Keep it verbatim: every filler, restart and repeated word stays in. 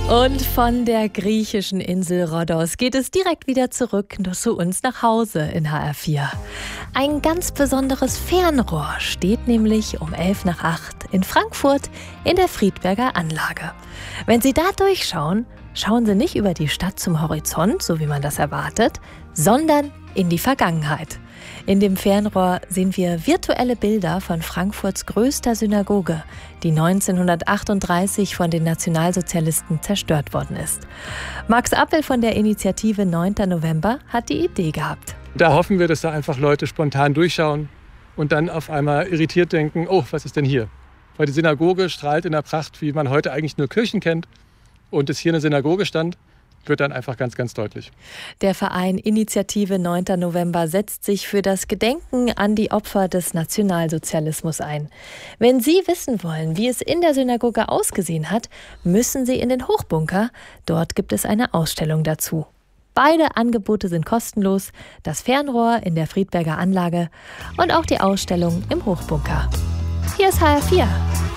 Und von der griechischen Insel Rhodos geht es direkt wieder zurück zu uns nach Hause in H R vier. Ein ganz besonderes Fernrohr steht nämlich um elf nach acht in Frankfurt in der Friedberger Anlage. Wenn Sie da durchschauen, schauen Sie nicht über die Stadt zum Horizont, so wie man das erwartet, sondern in die Vergangenheit. In dem Fernrohr sehen wir virtuelle Bilder von Frankfurts größter Synagoge, die neunzehnhundertachtunddreißig von den Nationalsozialisten zerstört worden ist. Max Appel von der Initiative neunter November hat die Idee gehabt. Da hoffen wir, dass da einfach Leute spontan durchschauen und dann auf einmal irritiert denken, oh, was ist denn hier? Weil die Synagoge strahlt in der Pracht, wie man heute eigentlich nur Kirchen kennt. Und es hier eine Synagoge stand, wird dann einfach ganz, ganz deutlich. Der Verein Initiative neunter November setzt sich für das Gedenken an die Opfer des Nationalsozialismus ein. Wenn Sie wissen wollen, wie es in der Synagoge ausgesehen hat, müssen Sie in den Hochbunker. Dort gibt es eine Ausstellung dazu. Beide Angebote sind kostenlos, das Fernrohr in der Friedberger Anlage und auch die Ausstellung im Hochbunker. Hier ist H R vier.